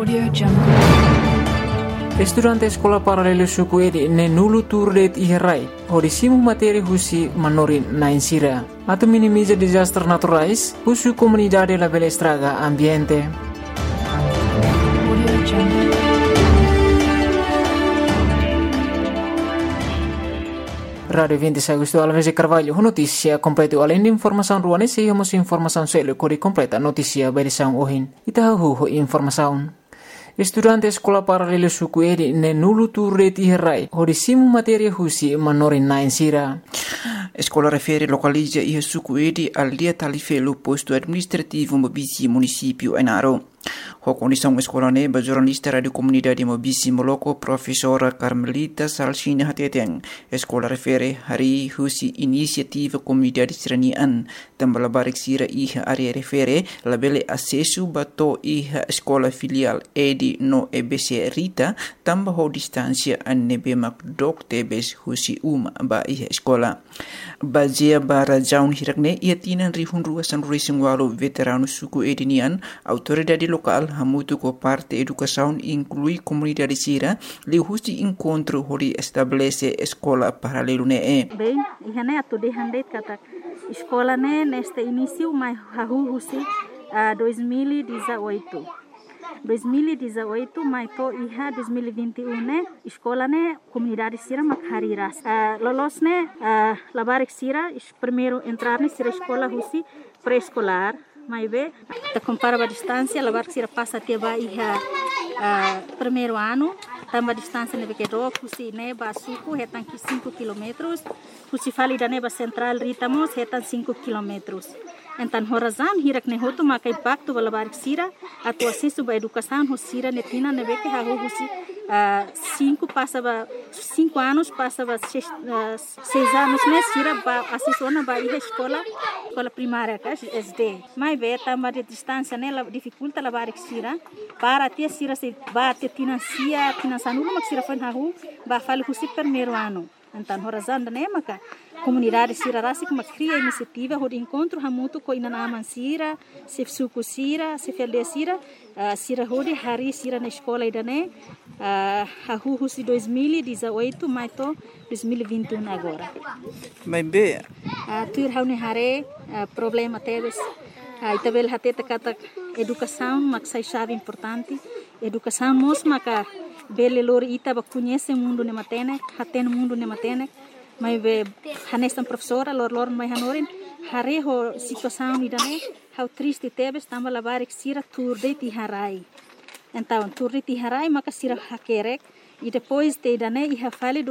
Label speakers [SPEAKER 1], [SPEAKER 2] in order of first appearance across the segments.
[SPEAKER 1] Audio Jungle.
[SPEAKER 2] Estudante sekolah paralelo suku edi ne nulu turdet iherai. Hodisimu materi husi manorin na insira. Atau minimiza disaster naturais, husu comunidade la bela estraga ambiente.
[SPEAKER 1] Audio Jungle.
[SPEAKER 2] Radio 26 Agosto Alves Carvalho, notícia completa além de informação ruane, se temos informação selo kori completa notícia berisão ohin. Itahu informação. Estudante sekolah paralelo suku edi ne nulu turret iherai. Hodisimu materi husi manorin na insira.
[SPEAKER 3] Escola refere localiza e suku edi al dia talifelo posto administrativo Mobisi município Enaro. A condição escola neba jornalista radio comunidade Mobisi Moloko professora Carmelita Salsina Hateteng. Escola refere hari husi inisiativa comunidade seranian tambah barik sira iha area refere labele acesso bato iha escola filial edi no EBC Rita tambah ho distância anebe mak dok tebes husi ba iha escola. Bazia bara jaun hirakne ia tinan rihun ruasan racing walu veterano suku edinian autoridade local hamutu ko parte educação inclui comunidade sira li husi encontro hori estabelece escola paralelo ne
[SPEAKER 4] bem ihane atu de handet kata escola ne neste início mai hahu husi 2018 mai to iha 2021 ne escola ne comunidade sira makhariras lolos ne labarik sira primeiro entrar ne sira escola husi pré-escolar mai be ta compara a distância labar sira passa até ba iha primeiro ano tamba distância ne que do husi ne ba suku hetan 5 km husi fali da ne ba central ritamos hetan 5 km. Então, horazan hirak ne hotu makai pacto balabarik sira atu acesso ba educação hosira netina ne beke ha husi 5 anos passa 6 anos ne sira ba acesso na ba escola primária ka SD mai beta ma de distância ne la dificulta labarik sira para ter sira se ba te financiar no mak sira fan ha ba fali husi primeiro ano. Então, horazan ne maka comunidade sira rasi kuma cria iniciativa de encontro hamutu ko inanaman sira se suku sira se felde sira sira hodi hari sira na escola idane hahu si 2018 mai to 2021 agora
[SPEAKER 3] mai be
[SPEAKER 4] tur haune hare problema teves itabel hateta kata educação maksai chave importante educação mos maka bele lor ita ba conhece mundo ne matene haten mundo ne matene mai be hanestan professora lor mai hanorin hare ho situação idane how triste tebes tamba labarik sira turde ti harai então turde ti harai maka sira hakerek e depois te idane iha fale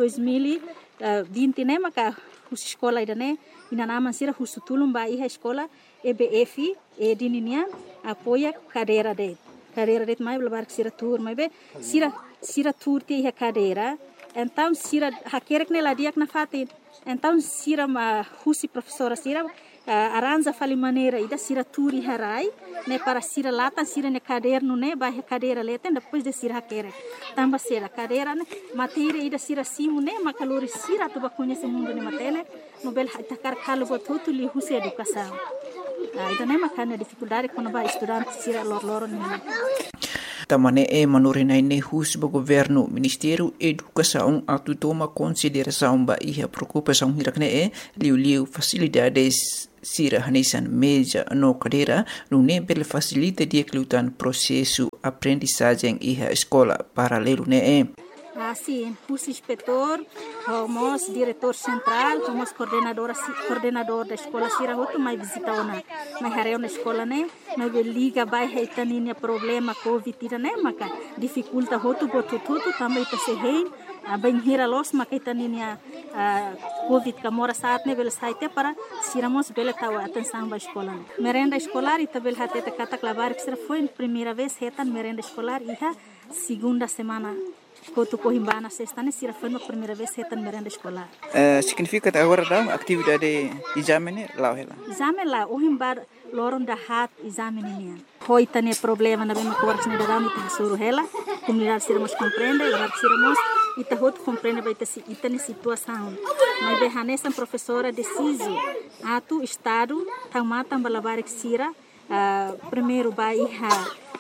[SPEAKER 4] 2020 ne maka hus escola idane inanaman sira husutulum ba iha escola EBF edinian apoia cadeira det mai labarik sira tur mai be sira tur ti iha cadeira. Então sira hakerek ne ladiak na fatin então sira husi professora sira aranja fali maneira ida sira turi harai ne para sira latan sira ne caderno ne ba cadeira leten depois de sira hakerek tamba sira cadeira ne matéria ida sira simu ne makalori sira tu ba conhece mundo ne matene no bel takar kalu botutu li husi educação ida ne makana dificuldade quando ba estudante sira lor ne
[SPEAKER 3] tamane manurina ne hus bo governo ministério educação atu toma consideração ba iha preocupação hirakne liu facilidades sira hanesan meja no cadeira no ne bel facilita dieklutan processo aprendizagem iha escola paralelo ne
[SPEAKER 4] Sim, os inspetor, homos diretor central, homos coordenador da escola sira hotu mai visita ona, mai hareu na escola ne, mai liga bai heitaninya problema covid ira ne maka dificulta hotu botututu também ta se hein, bem hira los maka heitaninya covid kamora saat ne bel saite para siramos bel tawa atenção ba escola ne. Merenda escolar ita bel hateta kata klabar que foi primeira vez hetan merenda escolar iha segunda semana Kotu Cohimbana sexta ne sira foi a primeira vez hetan merenda escolar.
[SPEAKER 3] Significa agora da atividade exame lá ela.
[SPEAKER 4] Exame lá o himbar loron da hat exame ne. Hoi tane problema na bem coortes ne da mi suru hela. Comunidade sira mos compreende, lá sira mos ita hot compreende vai ter itane situação. Mas be hanesa professora deciso atu estado tamata balabarik sira primeiro vai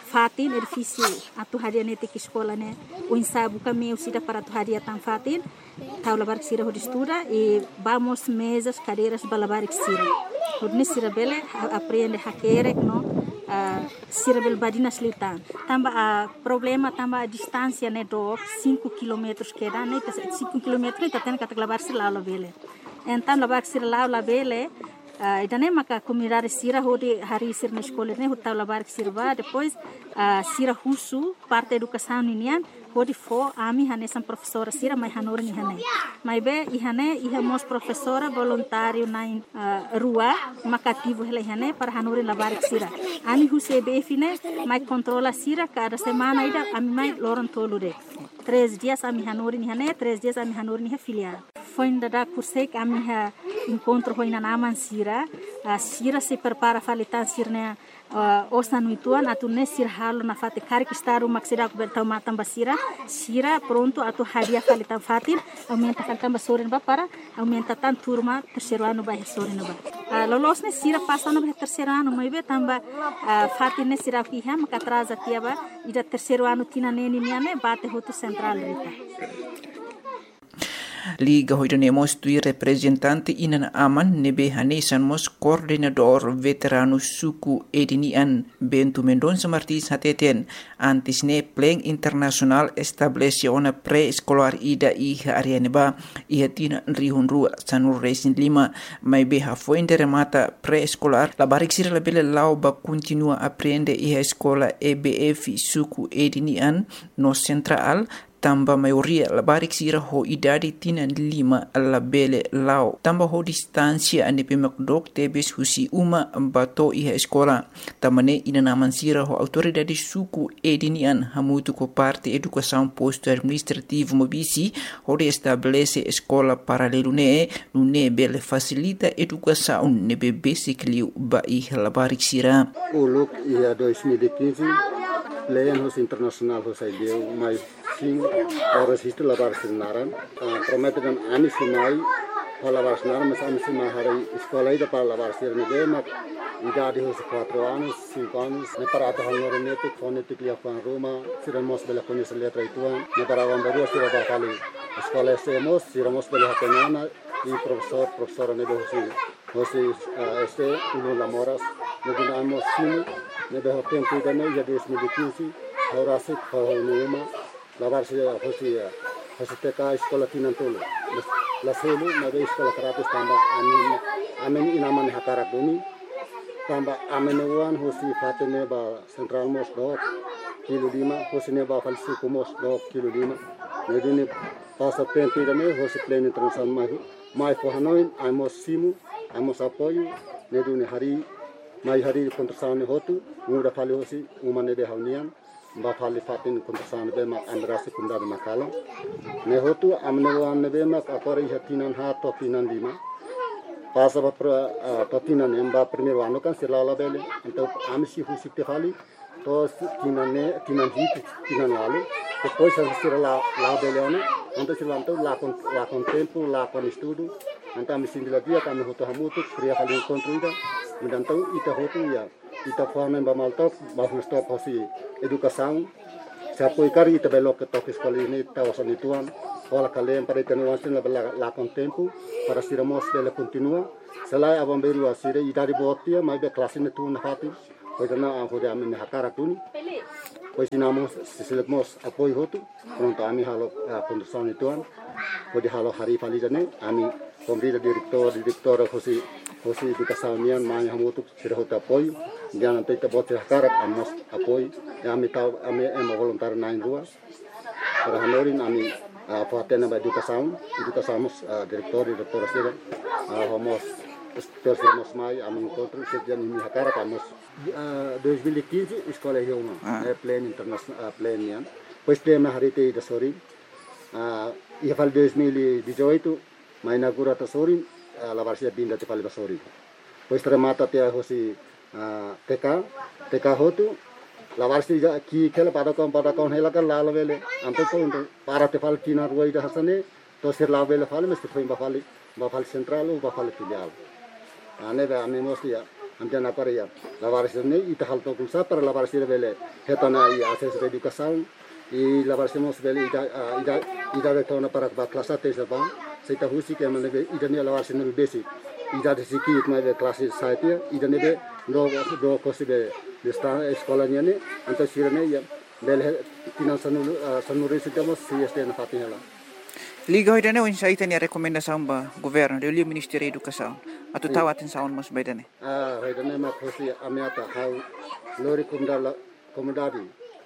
[SPEAKER 4] fatin edifício atu hadia nete que escola né o ensabu caminho sida para tu hadia tan fatin tau labar que sira estuda e vamos mesas cadeiras balabar que sira hodne sira bele aprende hakere no sira bel badina slitan tamba a problema tamba a distância né do 5 km que dá né 5 km tá tendo que labar sira lá bele então labar sira lá bele idane maka comunidade sira hodi hari sir na escola ne hutau labar sirva depois sira husu parte educação ninian hodi fo ami hane sam professora sira mai hanor ni hane mai be ihane ihamos professora voluntário na rua makativo hele hane para hanor labar sira ami huse be fine mai controla sira cada semana ida ami mai loron tolude 3 dias ami hanor ni hane 3 dias ami hanor ni filial foi ainda da kursek ami ha encontro foi na naman sira sira se prepara falitan sirne osa nuituan atu ne sir halo na fate kari kistaru maksida ku bertau matam basira sira pronto atu hadiah falitan fatin aumenta falitan basorin ba para aumenta tan turma terceiro ano ba sorin ba lolos ne sira passa no terceiro ano mai be tamba fatin ne sira fiha maka atrasa tiaba ida terceiro ano tina neni niane bate hotu central rita
[SPEAKER 3] Liga hoidanemos tui representante inan aman nebe hanesan mos coordenador veterano suku edinian Bento Mendonça Martins hateten antis ne pleng internasional estableciona pre-escolar ida iha arianeba iha tina rihunrua sanur resin 5 mai beha foinde remata pre-escolar la barik sira la bele lau ba continua aprende iha escola EBF suku edinian no central tamba maioria la barik sira ho idadi tina 5 alla bele lao tamba ho distancia ane pemakdok tebes husi uma bato iha escola tamane ina naman sira ho autoridade suku edinian hamutu ko parte educação posto administrativo mobisi ho de estabelece escola paralelo ne nune bele facilita educação ne bebesi kliu ba iha la barik sira
[SPEAKER 1] uluk ia 2015 Players internasional ho sai deu mai king oras hitu labar sinaran prometegan ani sinai labar sinaran mas ani sinai hari sekolah ida para labar sirne de mak ida di ho 4 anos 5 anos ne para ata hanor ne te fonetic lia fan Roma siramos bela konis letra ituan ne para wambaru sira ba kali sekolah semos siramos bela hatenana e professora ne de hosi este uno lamoras ne dinamos sinu ne de tempo ida ne ya 2015 ahora se uma lavar se hosi teka sekolah tinantolo la selu na de sekolah karate tamba amen inaman hakara bumi tamba amen wan hosi fatene ba central mos do kilo 5 hosi ne ba falsi kumos do kilo 5 ne dini pasa tempo ida ne hosi plane internasional mai for hanoin amos simu amos apoio ne duni hari mai hari kontrasane hotu muda fali hosi umane de haunian ba fali fatin kontrasane be mak andrasi kunda de makala ne hotu amne wan be mak akori hatinan ha to tinan 5 pasa ba totinan emba primero ano kan silala bele então amsi husi te fali to tinan hit tinan lalu depois sirala la bele ano então silanto la con tempo la con estudo então amsi dia kami hotu hamutu kriya kali encontro Medantau ita hotu ya ita fana ba maltop ba stop hosi educação siapa ikari ita belok ke tokis kali ini tawasan ituan wala kalian pada tenuasin la con tempo para siramos dele continua selai abang beru asire ita di botia mai be klasin itu nafati pois na ho de amin hakara tuni pois sinamos sisilemos apoio hotu pronto ami halo condução ituan pode halo hari falijane ami pemerintah direktor hosi educação nian mai hamutu sira hota apoio dia nanti te bote hakarat amos apoio ya ami tau ami voluntário na rua para hanorin ami fatena ba educação direktor sira homos terus mai ami encontro sejak ini hakarat amos 2015 sekolah hioma plan internasional plan nian pois tema hari te da sori ia fal 2018 mai inaugura ta sori la varsia binda te fal basori pois remata te hosi TK hotu la varsia ki kela pada kon hela kan la vele anto ko para te fal tina ruai da hasane to sir la vele fal mes te foi ba fal central ou ba fal filial ane ba ame mos ya Andian apa ya? Lawaris ini ita hal tokum sa para lawaris ini bele hetana ya akses edukasaun I lawaris mos bele ida retona para kelas satu sebang seita husi ke mana be ida ni lawaris ini basic ida di siki itma be kelas saya ida ni be do kosi be desta sekolahnya ni anto sirene ya bele tinan sanuri sitamos CST na fatihnya lah.
[SPEAKER 3] Liga hoy dane sa ita ni rekomendasyon ba gobyerno de liu Ministerio Edukasyon atau tawatin saon mas bay dane.
[SPEAKER 1] Hoy dane ma kosi amiata how lori komodari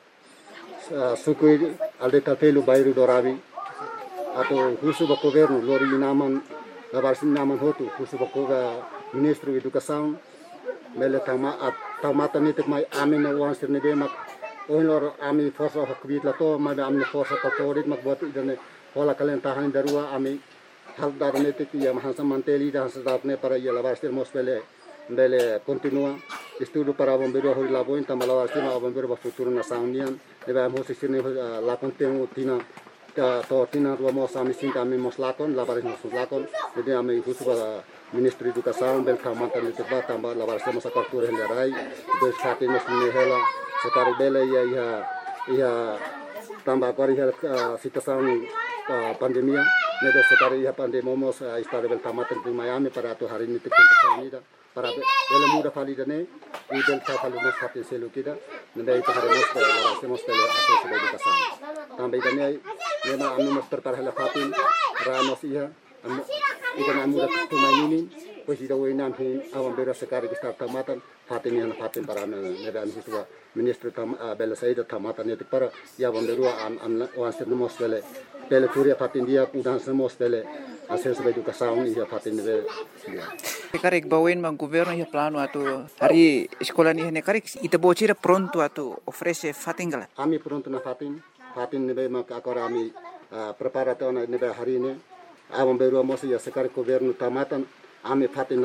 [SPEAKER 1] sukui alde tapelu bairu dorabi atau husu ba gobyerno lori naman labarsin naman hotu husu ba Ministro Edukasyon mele tamata nitik mai amin wan sirne be mak oilor ami forsa hakbit lato ma amne forsa katorit mak buat idane Hola kalian tahan darua ami hal darne tiki ya mahansa manteli dan sedapne para ya labarstir mos bele continua estudo para bombeiro hori laboin tama labarstir ma bombeiro ba futuro na saunian deba mos sirne la contenu tina to tina rua mos ami sinta ami mos lakon labaris mos lakon jadi ami husu ba Ministro Edukasyon bel kamatan itu ba tamba labarstir mos akartur hendarai itu satin mos ni hela sekali bele ya tambah kari situasi pandemia nedo sekali ya pandemi mos istare bel tamatan di Miami para tu hari ini tikun ini para bel muda fali dane i bel fali mos hati selu kita nende itu hari mos bel akses edukasi tambah dane nema anu mos terparah fatin ramos iya ikan muda tu ini pues ida wenan hin awam bera sekali kita tamatan fatin yang fatin para neda anu suwa Ministro bel saida tamatan itu para ya bomberua wansir mos bele turia fatin dia udan semos bele akses edukasyon iya fatin bele
[SPEAKER 3] karek bawen mang governo ya plano atau hari sekolah ni hene karek ita bocira pronto atau ofrece fatin gala
[SPEAKER 1] ami pronto na fatin nebe mak akora ami preparatona nebe hari ini awam beru mos ya sekali governo tamatan ami fatin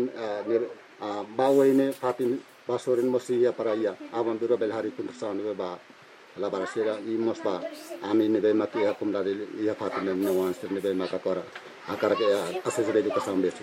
[SPEAKER 1] bawen fatin basorin mos ya para ya awam beru bel hari pun sana ba labarasira imos ba ami nebe mak ya kumdari ya fatin ne wansir nebe mak akora akara ke akses edukasyon besi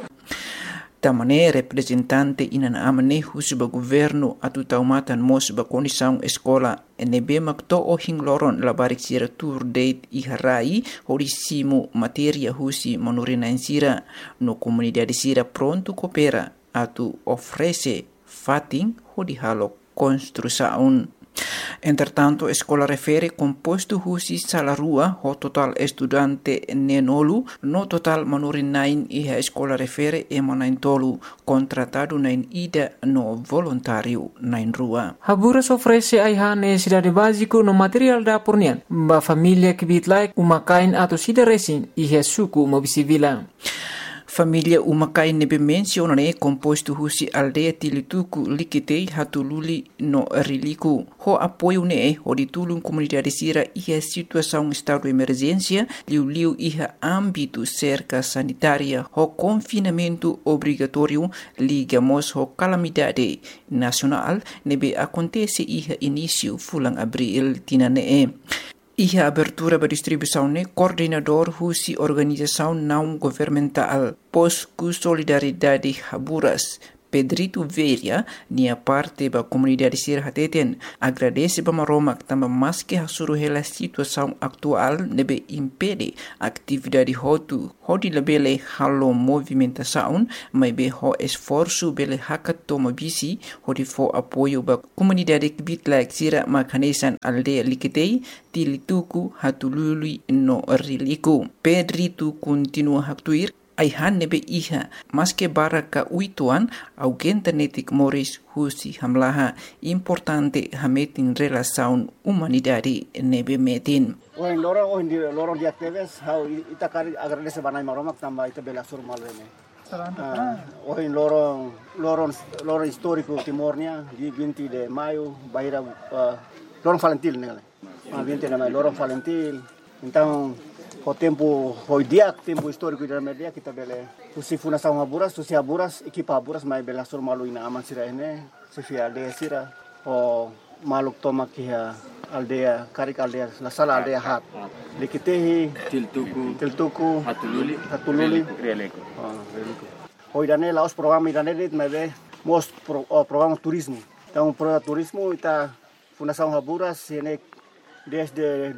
[SPEAKER 3] tamane representante inan amane husuba governo atu taumatan mos ba kondisang escola nebe makto o hingloron labarik sira tour date iharai horisimu materia husi manurina sira no comunidade sira pronto coopera atu ofrece fatin hodi halo construção. Entretanto, a escola refere composto husi salarua ho total estudante nenolu no total manurin nain e a escola refere emanain tolu contratado nain ida no voluntário nain rua.
[SPEAKER 2] Haburas ofrece aiha necessidade básico no material da pornian ba família que bitlai umakain atau sida resin e suku mobisivila.
[SPEAKER 3] Família umakai nebe mencionane composto husi aldeia tilituku likitei hatululi no riliku. Ho apoio ne ho ditulung comunidade sira iha situação estado de emergência liu iha âmbito cerca sanitária ho confinamento obrigatório ligamos ho calamidade nacional nebe acontece iha início fulang abril tinane. Iha abertura ba distribuição ne coordenador husi organização não governamental Posku Solidariedade Haburas Pedrito Veria nia parte ba comunidade sir hateten agradece ba maromak tamba maske hasuru hela situação atual nebe impede atividade hotu hodi lebele halo movimentação mai be ho esforço bele hakat toma bisi hodi fo apoio ba comunidade bitlak sira makanesan aldea likitei tilituku hatulului no riliku Pedrito continua haktuir aihan nebe iha maske baraka uituan augenta netik moris husi hamlaha importante hametin relasaun humanidade nebe metin.
[SPEAKER 1] Oin lorong dia teves how itakari agradece banai maromak tamba ita bela surmal rene. Oin lorong historiko timornya di 20 de maio baira lorong Valentil nele. 20 de maio lorong Valentil. Então o tempo tempo histórico da media kita bele susi funação Haburas susi Haburas equipa Haburas mai bela sur malu ina aman sira ene susi aldea sira o maluk toma kia aldea karik aldea la sala aldea hat likitehi tiltuku hatululi releko hoidane laos programa idane dit mai be programa turismo. Então, programa turismo está Fundação Haburas desde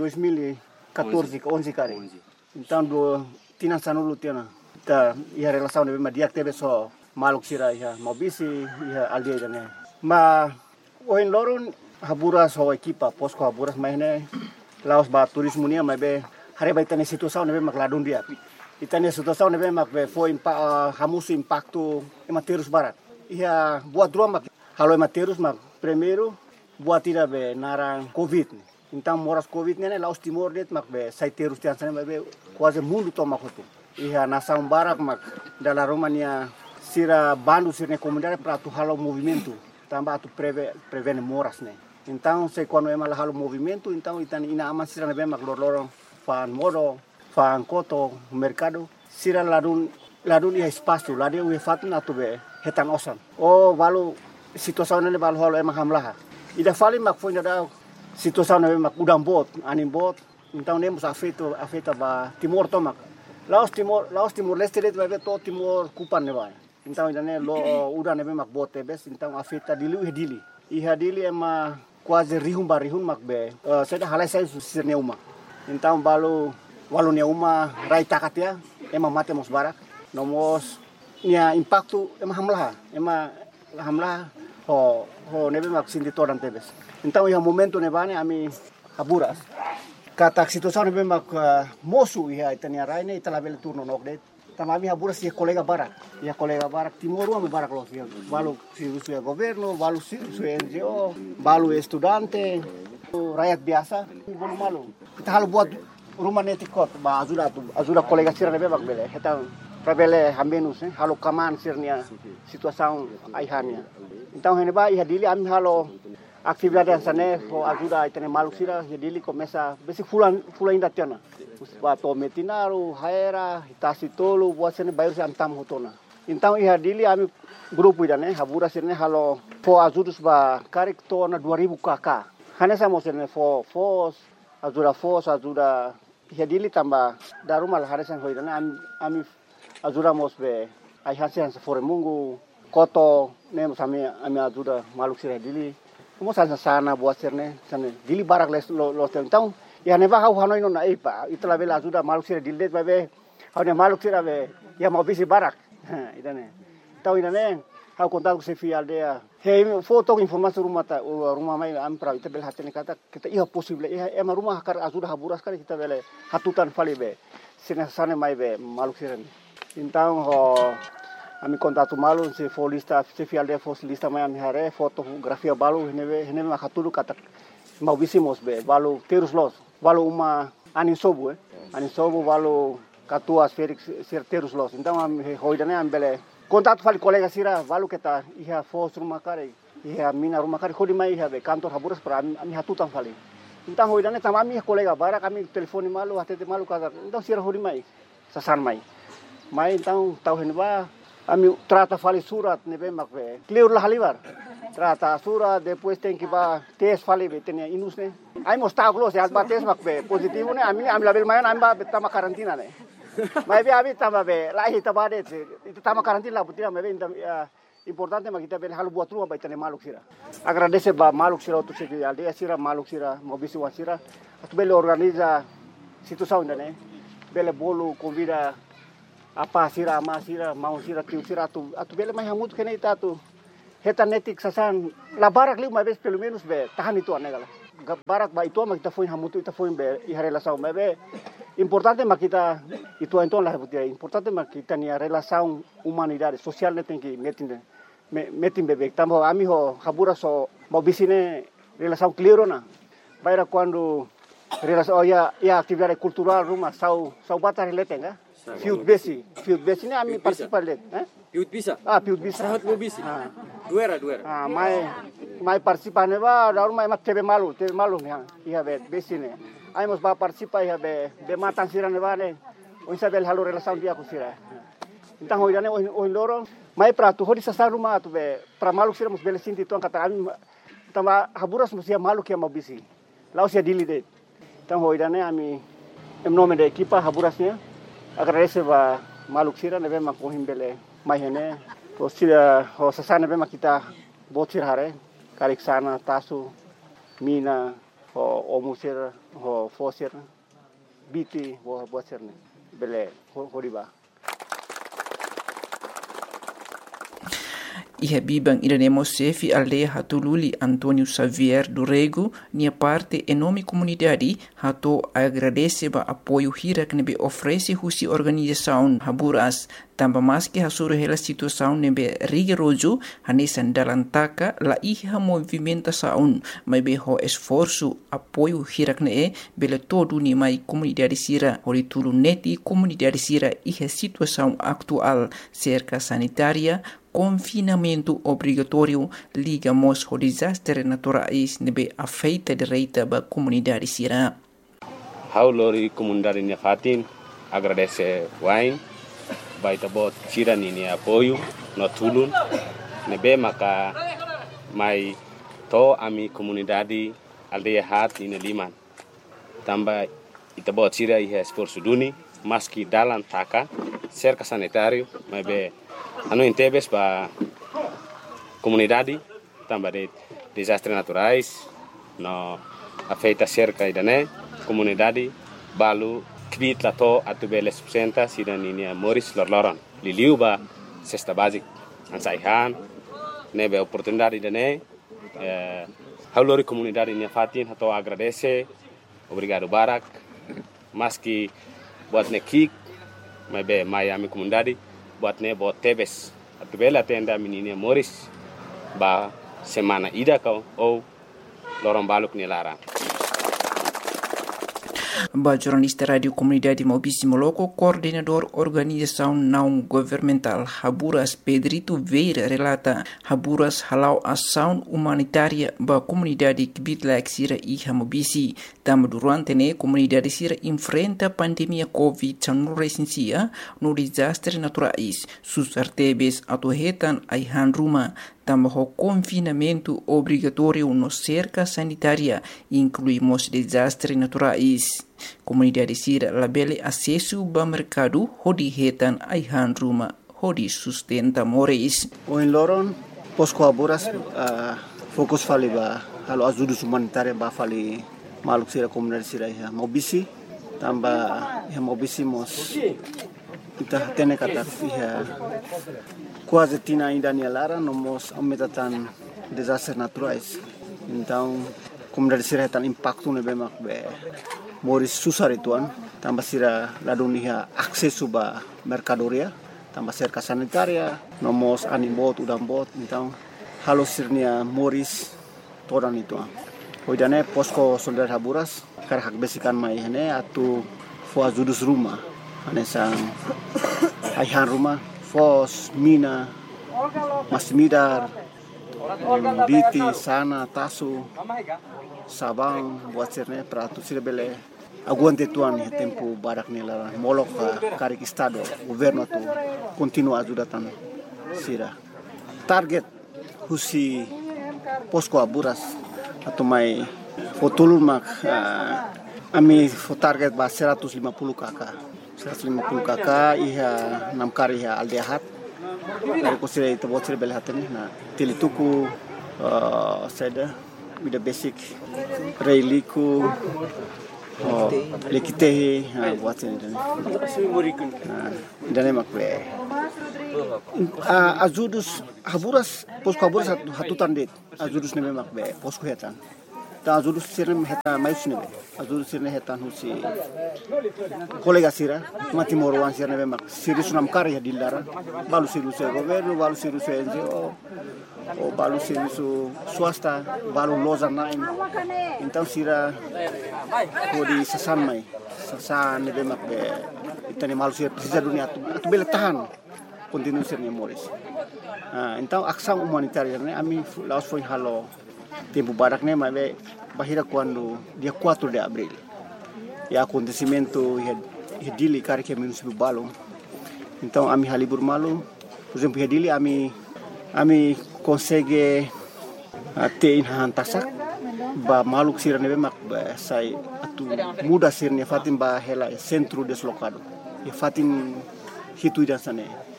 [SPEAKER 1] 2014, 11 kali. Então, tina sanulu tina. Tá, e a relação de dia que teve só maluk sira ia mobisi ia aldeia dane. Mas oin loron Haburas ho equipa posko Haburas mais né laos ba turismo nia mas be hari ba tane situação ne be mak ladun dia. Itane situação ne be mak be foi hamusu impacto ematerus barat. Ia buat dua mak halo ematerus mak primeiro buat tira be narang covid. Então moras covid ne laos timor det mak be saiterus tian sana be quase mundo toma kotu. Ia nação barak mak dalam Romania sira bandu sira comunidade para tu halo movimento tambah tu prevene moras ne. Então se quando é mal halo movimento então itani ina aman sira ne mak lorong fan modo fan koto mercado sira ladun ia espaço ladun ia fatu na tu be hetan osan. Oh valu situação ne valu halo emang hamlah. Ida fali mak foi da situação ne mak udang bot anim bot então nemos afeta ba timor tomak. Laos Timor Leste det vai to Timor kupan ne vai. Então idane lo udah ne mak bote bes então afeta dili dili. Iha dili ema quase rihum mak be. Seda halai sai sirne uma. Então walu ne uma rai takatia ema mate mos barak. Nomos nia impacto ema hamlah ho ne mak sindi todan tebes. Então iha momento ne bane ami Haburas. Kata situação ne mak mosu iha itania raine itala bele turno nokdet. Tamami Haburas ia colega barak Timor me barak los ia balu si governo balu si NGO balu estudante rakyat biasa bolu malu kita halu buat rumah netikot ba ajuda colega sira ne bak bele eta prabele hamenus halu kaman sirnia situação aihania então hene ba ia dili ami halo atividade sana ho ajuda itene malu sira ia dili começa besi fulan inda tiana Bato metinaru, haera, itasi tolu, buat sini bayar antam hotona. Então ia dili ami grupo ida ne, Haburas sini halo fo azudus ba karik tona 2000 kk. Hane sama sini fo ajuda ia dili tambah darumal harisan ho ida ne ami ajuda mos be ai hasian sefore mungu koto ne ami ajuda maluk sira dili. Mo sana buat sini sana dili barak lo então ya neva hau hanoi no na ipa itla bela ajuda maluk sira dildet babe hau ne maluk sira be ya mau bisi barak idane tau idane hau kontak se fi aldea he foto informasi rumah mai am pra ita bel hatene kata kita iya possible ema rumah kar ajuda Haburas kali kita bele hatutan fali be sina sana mai be maluk sira então ho ami kontatu malu se folista se fi aldea lista mai am hare fotografia balu hene ma hatulu kata mau bisi mos be balu terus los walu uma anin sobu walu katua Felix terus los então am hoidane am bele contato fali colega sira walu keta iha fos rumah kare iha mina rumah kare khodi mai iha be kantor Haburas pra ami hatutan fali então hoidane tamami colega bara kami telefoni malu hatete malu kata então sira hodi mai sasan mai então tau henba ami trata fali surat nebe makbe clear lah halibar trata surat depois tem que ba tes fali betenia inus ne ai mostau close as ba tes makbe positivo ne ami label mayan ami ba betama karantina ne mai be abi tama be lahi tabade itu tama karantina la butina mebe importante mak kita bel halu buat rumah betene maluk sira agradece ba maluk sira tu se aldea sira maluk sira mobisi wasira tu bele organiza situação ne bele bolu convida apa sira ama sira mau sira tiu sira atu bele mai hamut kene ita tu heta netik sasan la barak liu mai bes pelo menos be tahan itu anegala barak ba itu ma kita foi hamutu ita foi be i relação mai be importante ma kita itu então la butia importante ma kita ni relação humanidade social ne tem que metin bebe tambo ami ho Haburas so mau bisine relação clearona baira quando relação ya atividade cultural rumah sau batar letenga Field besi ni ami participa let,
[SPEAKER 5] Field bisa.
[SPEAKER 1] Field bisa.
[SPEAKER 5] Sahat mo bisi. Duera.
[SPEAKER 1] Mai participa ne ba, daru mai mat tebe malu ne. Iha be besi ne. Ai mos ba participa iha be matan sira ne ba ne. On sabel halu relação dia ku sira. Então hoidane o loro mai pra tu hodi sasa rumah tu be pra malu sira mos bele sinti tu kata ami tamba Haburas mos ia malu ke mau bisi. Lau sia dili det. Então hoidane ami em nome da equipa Haburasnya agradece ba maluk sira nebe makohim bele mai hene Sira ho sasana memang kita botsir hare karik sana tasu mina ho omusir ho fosir biti ho botsir ne bele ho riba.
[SPEAKER 3] Iha bibang idanemo sefi aldea hatululi Antônio Xavier do Rego, nia parte enorme comunidade hato agradece ba apoio hira que nebe oferece husi organização Haburas, tamba mais que hasuru hela situação nebe rigoroso hanesan dalantaka la iha movimentação, mas be ho esforço apoio hira que ne bele todo ni mai comunidade sira horitulu neti comunidade sira iha situação atual cerca sanitária confinamento obrigatório ligamos ao desastre naturais nebe afeita direita ba comunidade sira.
[SPEAKER 6] Haulori comunidade Nefatin agradece wain baita bot sira ni apoio no tulun nebe maka mai to ami comunidade aldeia hat in liman tamba ita bot sira iha esforço duni maski dalam taka cerca sanitário mebe anu intebes ba comunidade tamba de desastres naturais no afeita cerca idane comunidade balu kvit lato atubele subsenta sidan ini Moris lorloron liliu ba cesta basic ansaihan nebe oportunidade idane haulori comunidade ni fatin hato agradece obrigado barak maski buat nekik mebe Miami comunidade buat ne buat tebes atubela tenda menini Moris ba semana ida kau ou lorong baluk ni lara.
[SPEAKER 3] Ba jornalista Radio Comunidade Maubici Moloco, coordenador organização não governamental Haburas Pedrito Veira relata Haburas halau ação humanitária ba comunidade Kibitlaik Sira e Maubici. Tam durante ne comunidade Sira enfrenta pandemia Covid-19 no desastre naturais. Sus artebes atuhetan aihan ruma. Tambah confinamento obrigatório no cerca sanitária, incluímos desastres naturais. Comunidade Sira labele acesso ao mercado, hodi hetan aihan ruma, hodi sustenta moris.
[SPEAKER 1] O em Loron, posko Haburas, fokus fali ba halo ajuda humanitária ba fali maluk Sira comunidade Sira ya Maubici, tambah ya Maubici mos kita tene kata ya quase tina ainda ni lara nomos aumentatan desastres naturais. Então, comunidade Sira tan impacto ne bemak be moris susar ituan tambah Sira ladunia akses ba mercadoria tambah cerca sanitaria nomos animbot udambot então halo sirnia moris todan ituan. Hoidane posko soldar Haburas karhak besikan mai hene atu fo ajudus rumah anesang aihan rumah fos, mina, masmidar, biti, sana, tasu, sabang, buat sirne prato sirbele aguante tuan ya tempo barak nela molok karik estado governo tu continua ajudatan Sira. Target husi posko Haburas atau mai fotulun mak ami target ba 150 kakak. 150 kakak iha 6 kari iha aldeahat dari kusira itu bocor belahatnya na tilituku seda with the basic reiliku lekitehi buat ini dan emak be azudus Haburas posko Haburas hatutan dit azudus neme mak be posko hetan ta azudus sirne heta mais nebe azudus sirne hetan husi kolega Sira mati morwan sirne be mak sirisu nam karya dilara balu sirisu governo balu sirisu NGO o balu sirisu swasta balu loza nain então Sira kodi sasan mai sasan nebe mak be itani malu sir precisa dunia tu bele tahan continue sirne moris então ação humanitária ne ami laos foi halo tempo barak ne mabe bahira quando dia 4 de abril e acontecimento dili kari que município Balo então ami halibur malu por exemplo dili ami consegue ter tasak ba maluk Sira nebe mak ba sai atu muda sirne fatim ba hela centro deslocado e fatim hitu dan sane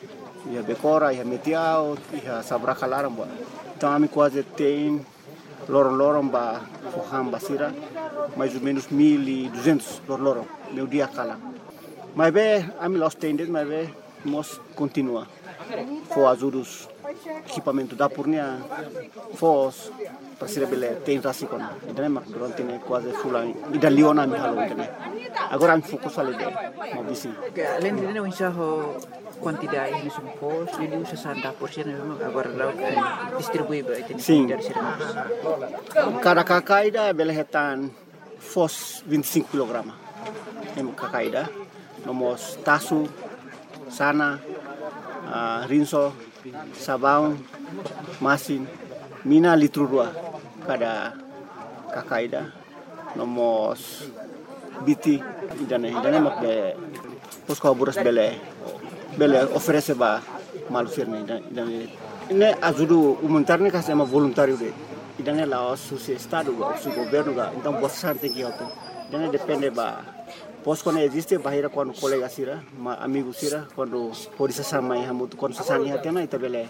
[SPEAKER 7] ia Becora, ia Metiao, ia Sabracalaram, então a mim quase tem lorong-lorong ba Fohamba Sira, mais ou menos 1.200 lorong meu dia cala. Mas bem, a mim los tendes, mas bem, nós continua. For ajudos equipamento da Purnia, fos para ser bele tem rasicon. Então mak durante ne quase fulan ida liona mi halo então. Agora a mim fokus ali deh, mau bisi.
[SPEAKER 3] Além de não enxergar quantidade de support, ele usa 60% memang agora lá distribui berarti
[SPEAKER 7] Sim.
[SPEAKER 3] dari sirmas.
[SPEAKER 7] Cada kakaida bele hetan fos 25 kg. Em kakaida, nomos tasu, sana, rinso, sabão, masin, mina litro 2 cada kakaida, nomos biti idane mak be posko buras bele oferece ba malusir ne idane ne ajudo humanitarne ka sama voluntário de idane la o estado o su governo ga então bastante que auto idane depende ba posko ne existe bahira quando colega sira ma amigo sira quando polícia sama ya mutu quando sasani hatena ita bele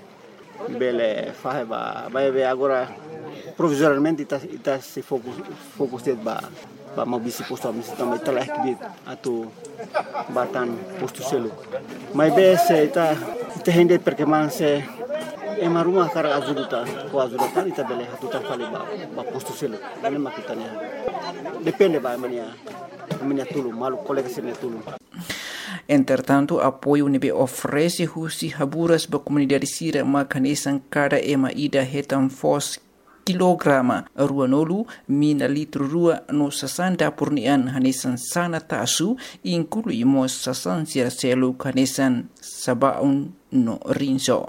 [SPEAKER 7] fahe ba agora provisoriamente ita se fokus ba mau bisi posto misi também telah kibit atau batan posto selo. Mas bese ita hende perkembangan se ema rumah kara ajuda ta ita bele hatutan fali ba posto selo. Ini makitanya. Depende ba mania tulung malu kolega sini tulung.
[SPEAKER 3] Entretanto, apoio nebe oferece husi haburas ba comunidade sira makanesan cada ema ida hetan fos kilograma ruanolu mina litro rua no 60 purnian hanesan sana tasu inclui mo sasan sira selu hanesan sabaun no rinso.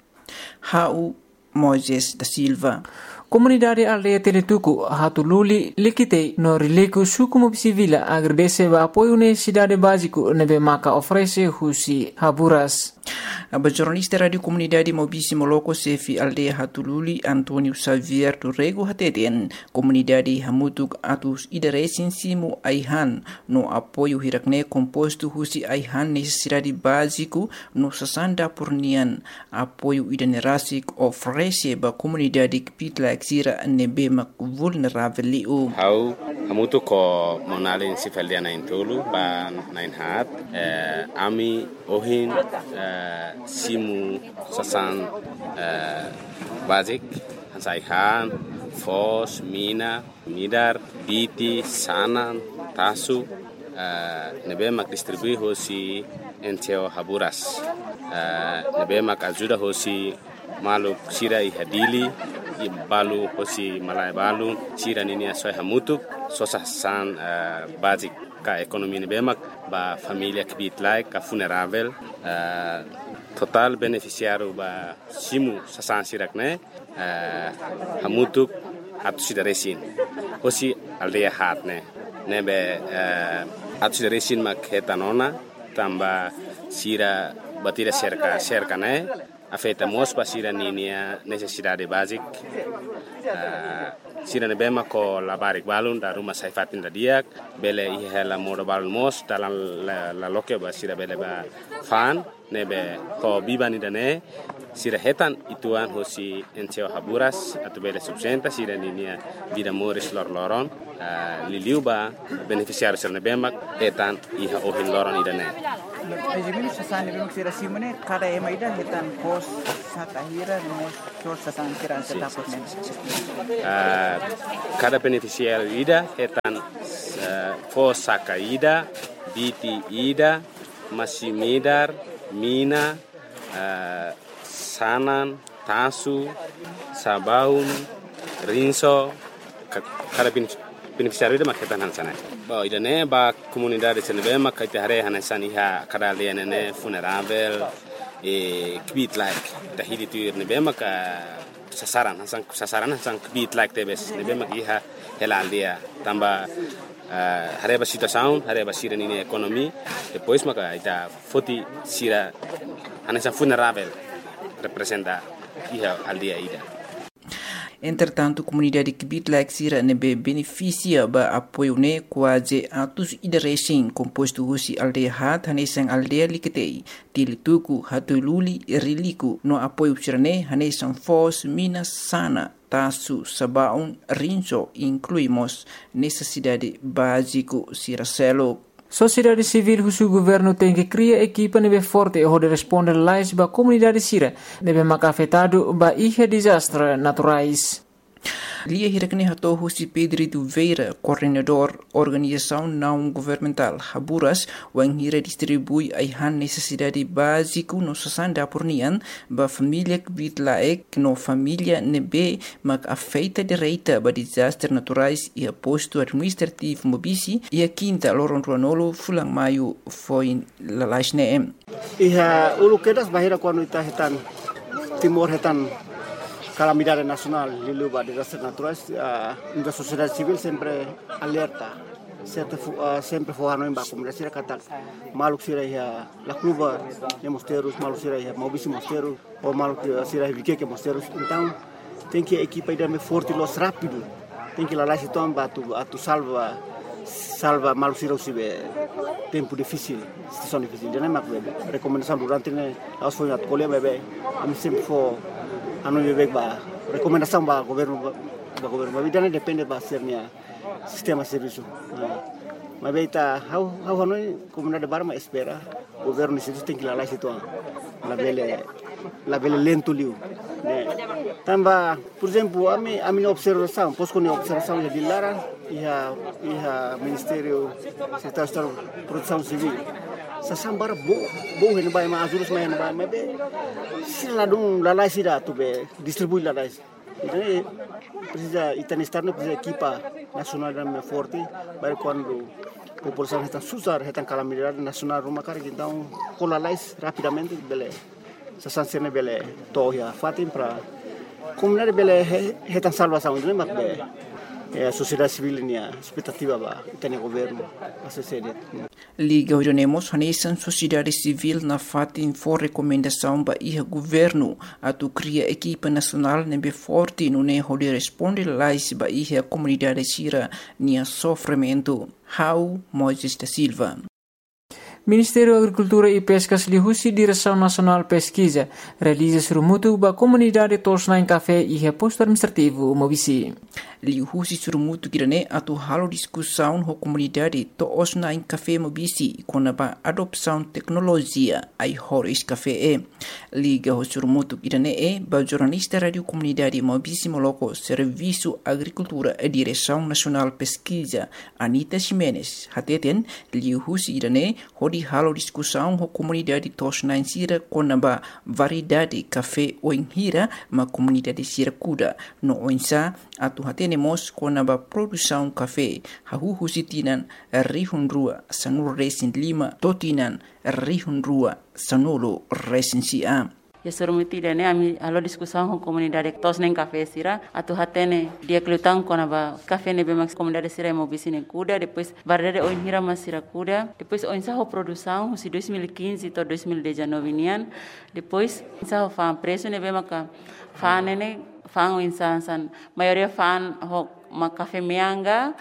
[SPEAKER 3] Hau Moises da Silva.
[SPEAKER 2] Comunidade aldeia Teletuku hatululi likitei no rileku sukumu civila agradece ba apoio necessidade básico nebe maka oferece husi haburas.
[SPEAKER 3] A jornalista Radio Comunidade Mobisi Moloko Sefi Aldeia Hatululi Antonio Xavier Turrego Hateten Comunidade Hamutuk Atus Idaresin Simu Aihan no apoio hirakne composto husi Aihan necessidade básico no 60% apoio idanerasik oferece ba comunidade Kpitla Xira nebe mak vulnerável liu.
[SPEAKER 6] Hau hamutuk ko monalin sifaldiana intulu ba nain hat ami ohin simu sasan basic hansaihan fos mina midar biti sanan tasu nebe mak distribui hosi enteo haburas nebe mak ajuda hosi maluk sira ihadili balu hosi malai balu sira nini asoi hamutuk sosasan basic ka ekonomi nebe mak ba família Kpitla ka funerável total beneficiário ba simu sasan sirakne hamutuk atu sidaresin hosi aldeia hatne nebe atu sidaresin mak hetanona tamba sira batira cerca ne afeta mos pa sira ninia necessidade basic sira nebe mak ko labarik balun da rumah saifatin da diak bele ihela modo balun mos dalam la loke ba sira bele ba fan nebe ko bibani dane sira hetan ituan hosi enteo haburas atau bele subsenta sira ninia vida moris loron liliu ba beneficiário sira nebe mak etan iha ohin loron idane.
[SPEAKER 3] Ejimini sasan nebe mak sira simone kada ema ida hetan pos satahira mos so sasan sira setapot men.
[SPEAKER 6] Cada beneficiário ida hetan fos saka ida biti ida masimidar mina sanan tasu sabaun rinso kada beneficiário ida maketan hansana ba ida ne ba comunidade senebe makite hare hanan iha kada liane ne funerável Kpitla da hiditu nebe maka sasaran hasan Kpitla tebes nebe mak iha hela aldeia tamba hareba situação hareba sira nini ekonomi depois maka ita foti sira hanesan funerável representa iha aldeia ida.
[SPEAKER 3] Entretanto, a comunidade que Bitlak Sira nebe beneficia ba apoio ne quase atus idarecem composto husi aldeia hat hanesang aldeia liketei tilituku hatululi riliku no apoio sirane hanesang fos minas sana tasu sabaun rinso incluímos necessidade básico Siracelo.
[SPEAKER 2] Sociedade civil husu governo tem que criar equipa nebe forte e de responder lais ba comunidade sira nebe maka afetado ba ihe desastre naturais.
[SPEAKER 3] Lia hirakne hato husi Pedro Duveira, coordenador organização não governamental Haburas, wang hira distribui aihan necessidade básico no sasanda pornian ba família que bitlaek no família nebe mak afeita direita ba desastres naturais e aposto administrativo mobisi e a quinta loron ruanolo fulang maio foi lalasne.
[SPEAKER 7] Iha ulu kedas bahira quando ita hetan timor hetan calamidade nacional lilu ba desastres naturais, a sociedade civil sempre alerta, sempre forrando em baco, mas será kata maluk sira ia la cluba de mosteiros, maluk sira ia mobisi mosteiros, ou maluk sira ia vique mosteiros, então tem que a equipa ir forte los rápido, tem que lá lá se toma atu salva maluk sira usibe tempo difícil, situação difícil, já nem mais recomendação durante né, aos foi at colher bebê, a mim sempre for anu bebek ba recomendação ba governo mas não depende ba sernya sistema serviço mas beita how anu comunidade barma espera governo situ tem que lá situ la bele lento liu né tamba por exemplo a minha observação posso com observação de Lara e ministério secretário de produção civil sasambara bo hen bai ma azurus main bai ma be sila dum lalai sida tu be distribui lalai então precisa itanistarno precisa equipa nacional da forte para quando a população está susar está calamidade nacional rumah kar então com lalai rapidamente bele sasansene bele tohia fatim para comunidade bele está salvação não mas be a sociedade civil nia expectativa ba tem governo a sociedade
[SPEAKER 3] Liga Uronemos hanesan sociedade civil na fatin for recomendação ba iha governo atu cria equipa nacional nebe forte no ne hode responde lais ba iha comunidade sira nia sofrimento. How Moisés da Silva.
[SPEAKER 2] Ministério da Agricultura e Pescas lihusi Direção Nacional Pesquisa realiza surumutu ba comunidade tosna em café e reposto administrativo mobisi.
[SPEAKER 3] Lihusi surumutu kirane atu halo discussão ho comunidade tosna em café mobisi kona ba adopção tecnologia ai horis café liga ho surumutu kirane ba jornalista radio comunidade mobisi moloko serviço agricultura e Direção Nacional Pesquisa Anita Ximenes hateten lihusi kirane hodi halo discussão ho comunidade tosna em sira kona ba variedade café o hira ma comunidade sira kuda no oinsa atu hatenemos kona ba produção café hahu sitinan rihun rua sanur resin lima totinan rihun rua sanolo resin sia.
[SPEAKER 8] Ya surumuti dane ami alo discussão com comunidade tos nem café sira atu hatene dia kelutang kona ba café ne bemax comunidade sira mo bisine kuda depois variedade oin hira mas sira kuda depois oin sa ho produção si 2015 to 2019 nian depois sa ho fa preço ne bemaka fa ne fa oin san maioria fa ho ma café mianga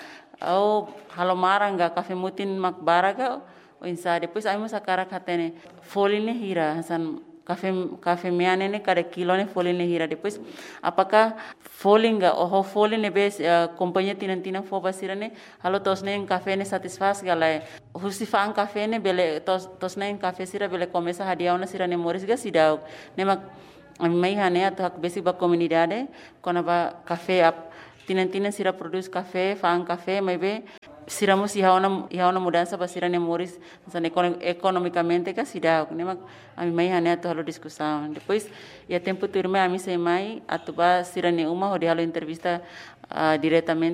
[SPEAKER 8] au halomaranga café mutin mak baraga oin sa depois ai mo sakara hatene foline hira san café miane ne cada kilo ne folha ne hira depois apakah folinga oh folha ne bes companhia tinantina fo basira ne halo tos ne café ne satisfaz galai husifan café ne bele tos ne café sira bele começa hadiau na sira ne moris ga sidau ne mak mai hane atak besi ba comunidade kona ba café tinantina sira produz café fan café mai be siramos ihaona mudança para sira ne moris economicamente que sida ne mak ami mai hane ato halo discussão depois ia tempo turma ami sei mai atuba sira ne uma hodi halo entrevista diretamente